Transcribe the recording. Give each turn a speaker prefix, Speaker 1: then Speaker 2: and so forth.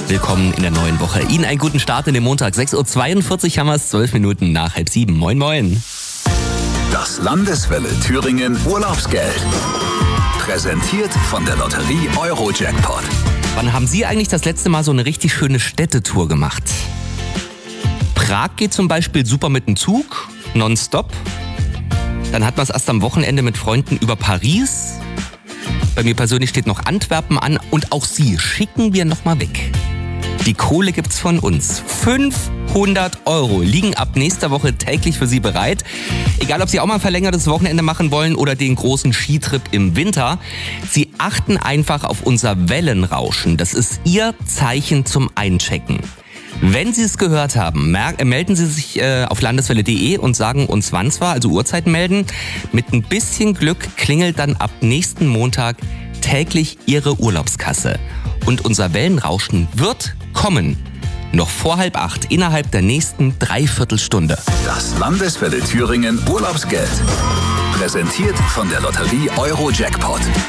Speaker 1: Willkommen in der neuen Woche. Ihnen einen guten Start in den Montag. 6.42 Uhr haben wir es, 12 Minuten nach 6:30. Moin, moin.
Speaker 2: Das Landeswelle Thüringen Urlaubsgeld. Präsentiert von der Lotterie Euro-Jackpot.
Speaker 1: Wann haben Sie eigentlich das letzte Mal so eine richtig schöne Städtetour gemacht? Prag geht zum Beispiel super mit dem Zug, nonstop. Dann hat man es erst am Wochenende mit Freunden über Paris. Bei mir persönlich steht noch Antwerpen an und auch Sie schicken wir nochmal weg. Die Kohle gibt's von uns. 500 € liegen ab nächster Woche täglich für Sie bereit. Egal, ob Sie auch mal ein verlängertes Wochenende machen wollen oder den großen Skitrip im Winter. Sie achten einfach auf unser Wellenrauschen. Das ist Ihr Zeichen zum Einchecken. Wenn Sie es gehört haben, melden Sie sich auf landeswelle.de und sagen uns, wann es war, also Uhrzeiten melden. Mit ein bisschen Glück klingelt dann ab nächsten Montag täglich Ihre Urlaubskasse. Und unser Wellenrauschen wird kommen. Noch vor 7:30, innerhalb der nächsten Dreiviertelstunde.
Speaker 2: Das Landeswelle Thüringen Urlaubsgeld. Präsentiert von der Lotterie Euro-Jackpot.